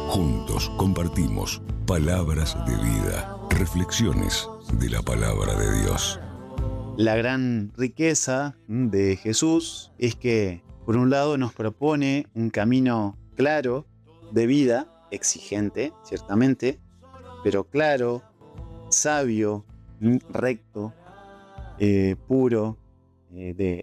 Juntos compartimos palabras de vida, reflexiones de la palabra de Dios. La gran riqueza de Jesús es que, por un lado, nos propone un camino claro de vida, exigente, ciertamente, pero claro, sabio, recto, puro, de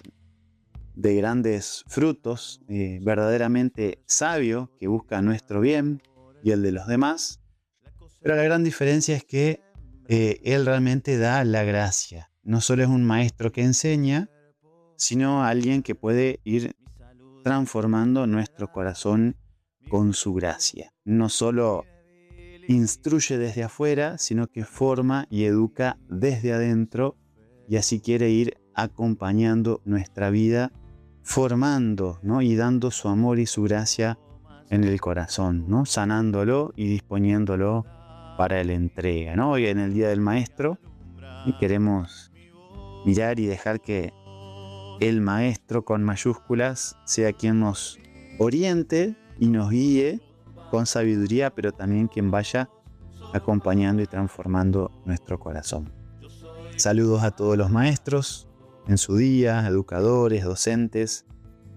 grandes frutos, verdaderamente sabio, que busca nuestro bien y el de los demás. Pero la gran diferencia es que Él realmente da la gracia. No solo es un maestro que enseña, sino alguien que puede ir transformando nuestro corazón con su gracia. No solo instruye desde afuera, sino que forma y educa desde adentro, y así quiere ir acompañando nuestra vida, formando, ¿no? Y dando su amor y su gracia en el corazón, ¿no? Sanándolo y disponiéndolo para la entrega, ¿no? Hoy en el Día del Maestro queremos mirar y dejar que el Maestro con mayúsculas sea quien nos oriente y nos guíe con sabiduría, pero también quien vaya acompañando y transformando nuestro corazón. Saludos a todos los maestros en su día, educadores, docentes.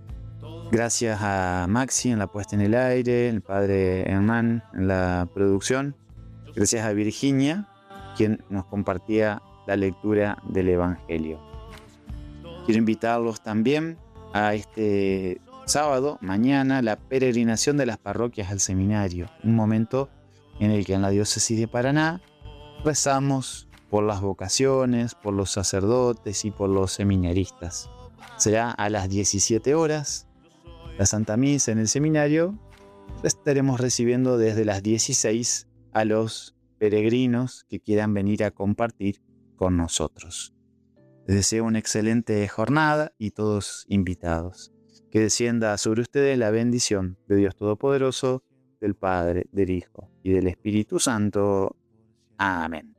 Gracias a Maxi en la puesta en el aire, el padre Hernán en la producción. Gracias a Virginia, quien nos compartía la lectura del Evangelio. Quiero invitarlos también a este sábado, mañana, la peregrinación de las parroquias al seminario. Un momento en el que en la diócesis de Paraná rezamos por las vocaciones, por los sacerdotes y por los seminaristas. Será a las 17 horas la Santa Misa en el seminario. Estaremos recibiendo desde las 16 a los peregrinos que quieran venir a compartir con nosotros. Les deseo una excelente jornada y todos invitados. Que descienda sobre ustedes la bendición de Dios Todopoderoso, del Padre, del Hijo y del Espíritu Santo. Amén.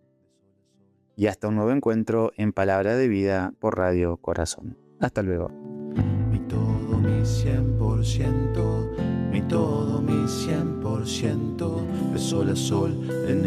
Y hasta un nuevo encuentro en Palabra de Vida por Radio Corazón. Hasta luego. Mi todo, mi 100%, mi todo, mi 100%, de sol a sol, en